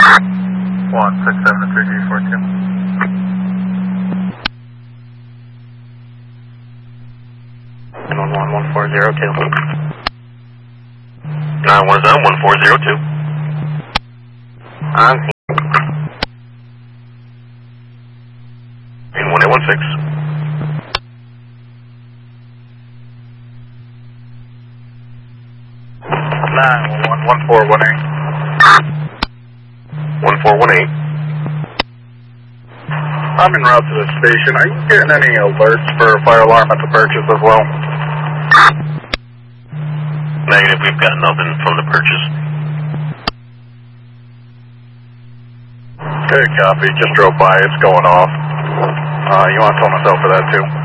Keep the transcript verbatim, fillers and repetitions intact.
one six seven three G four two. one one one four zero two. nine one zero one four zero two. On And one eight one six. nine one one one four one eight. one four one eight. I'm en route to the station. Are you getting any alerts for a fire alarm at the purchase as well? Negative, we've got nothing from the purchase. Okay, copy. Just drove by. It's going off. Uh, you want to tell myself for that too?